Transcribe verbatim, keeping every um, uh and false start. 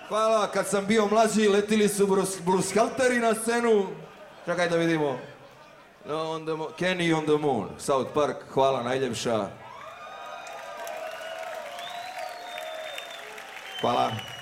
Hvala, kad sam bio mlađi letili su blueskalteri na scenu. Čekaj da vidimo. No, on the Kenny on the Moon, South Park, hvala najljepša. Hvala.